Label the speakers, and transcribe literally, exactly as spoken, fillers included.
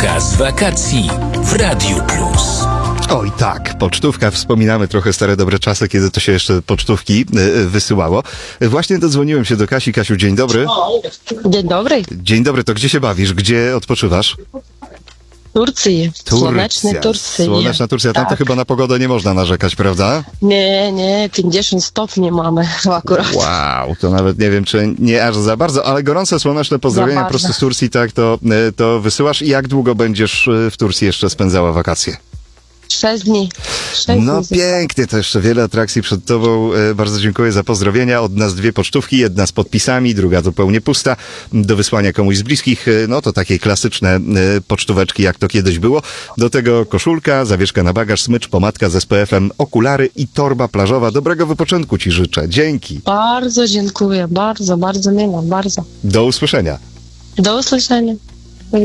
Speaker 1: Pocztówka z wakacji w Radiu Plus.
Speaker 2: Oj tak, pocztówka, wspominamy trochę stare dobre czasy, kiedy to się jeszcze pocztówki y, wysyłało. Właśnie dodzwoniłem się do Kasi. Kasiu, dzień dobry.
Speaker 3: Dzień dobry.
Speaker 2: Dzień dobry, to gdzie się bawisz? Gdzie odpoczywasz?
Speaker 3: Turcji.
Speaker 2: Turcja.
Speaker 3: Słonecznej Turcji.
Speaker 2: Słoneczna Turcja, tam
Speaker 3: tak.
Speaker 2: to chyba na pogodę nie można narzekać, prawda?
Speaker 3: Nie, nie, pięćdziesiąt stopni mamy akurat.
Speaker 2: Wow, to nawet nie wiem, czy nie aż za bardzo, ale gorące, słoneczne pozdrowienia
Speaker 3: Za bardzo.
Speaker 2: prosto z Turcji, tak, to, y, to wysyłasz. I jak długo będziesz y, w Turcji jeszcze spędzała wakacje?
Speaker 3: Sześć dni. Sześć
Speaker 2: No
Speaker 3: dni.
Speaker 2: pięknie, to jeszcze wiele atrakcji przed tobą. E, Bardzo dziękuję za pozdrowienia. Od nas dwie pocztówki, jedna z podpisami, druga zupełnie pusta, do wysłania komuś z bliskich. E, No to takie klasyczne e, pocztóweczki, jak to kiedyś było. Do tego koszulka, zawieszka na bagaż, smycz, pomadka z S P F-em, okulary i torba plażowa. Dobrego wypoczynku ci życzę. Dzięki.
Speaker 3: Bardzo dziękuję. Bardzo, bardzo miło. Bardzo.
Speaker 2: Do usłyszenia.
Speaker 3: Do usłyszenia.